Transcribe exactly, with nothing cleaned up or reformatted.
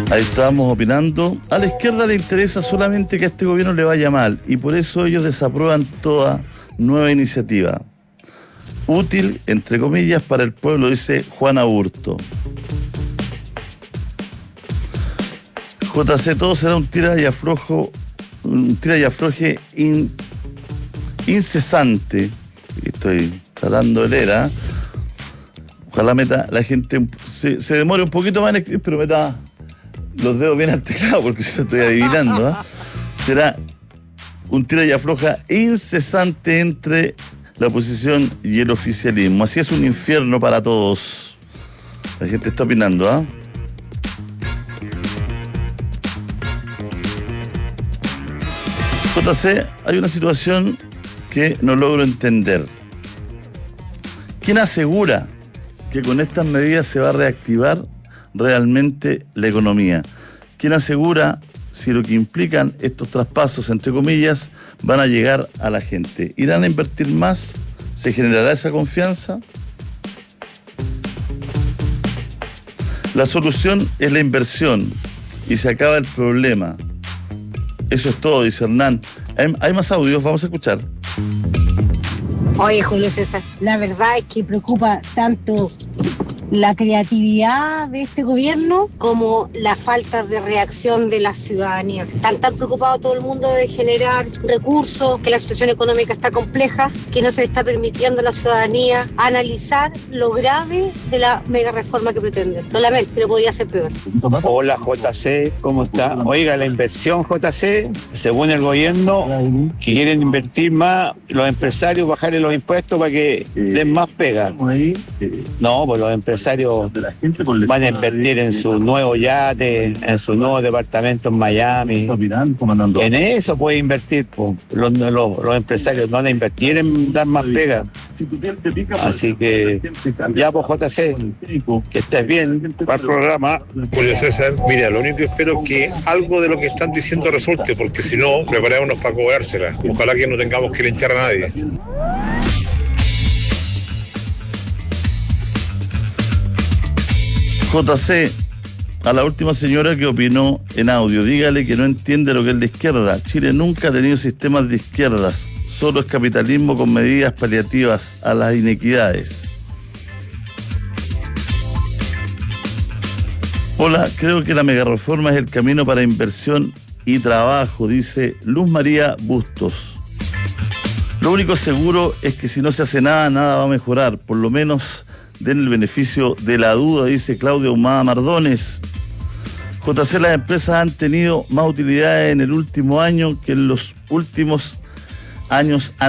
Ahí estábamos opinando. A la izquierda le interesa solamente que a este gobierno le vaya mal y por eso ellos desaprueban toda nueva iniciativa. Útil, entre comillas, para el pueblo, dice Juan Aburto. J C, todo será un tira y aflojo, un tira y afloje in, incesante. Estoy tratando de leer, ¿eh? Ojalá meta la gente, se, se demore un poquito más en escribir, pero meta los dedos bien al teclado, porque si lo estoy adivinando, ¿eh? Será un tira y afloja incesante entre la oposición y el oficialismo. Así es un infierno para todos. La gente está opinando, ¿ah? ¿eh? J C, hay una situación que no logro entender. ¿Quién asegura que con estas medidas se va a reactivar realmente la economía? ¿Quién asegura si lo que implican estos traspasos, entre comillas, van a llegar a la gente? ¿Irán a invertir más? ¿Se generará esa confianza? La solución es la inversión y se acaba el problema. Eso es todo, dice Hernán. Hay, hay más audios, vamos a escuchar. Oye, Julio César, la verdad es que preocupa tanto la creatividad de este gobierno como la falta de reacción de la ciudadanía. Están tan preocupados todo el mundo de generar recursos, que la situación económica está compleja, que no se le está permitiendo a la ciudadanía analizar lo grave de la mega reforma que pretenden. Lo lamento, pero podría ser peor. Hola J C, ¿cómo está? Oiga, la inversión J C, según el gobierno, que quieren invertir más, los empresarios bajarle los impuestos para que den más pega. No, pues los empresarios van a invertir en su nuevo yate, en su nuevo departamento en Miami. En eso puede invertir, pues. Los, los, los empresarios no van a invertir en dar más pega. Así que ya, pues J C, que estés bien para el programa. Julio César, mira, lo único que espero es que algo de lo que están diciendo resulte, porque si no, preparémonos para cobrársela. Ojalá que no tengamos que linchar a nadie. J C, a la última señora que opinó en audio, dígale que no entiende lo que es la izquierda. Chile nunca ha tenido sistemas de izquierdas, solo es capitalismo con medidas paliativas a las inequidades. Hola, creo que la megareforma es el camino para inversión y trabajo, dice Luz María Bustos. Lo único seguro es que si no se hace nada, nada va a mejorar, por lo menos den el beneficio de la duda, dice Claudia Humada Mardones. J C, las empresas han tenido más utilidades en el último año que en los últimos años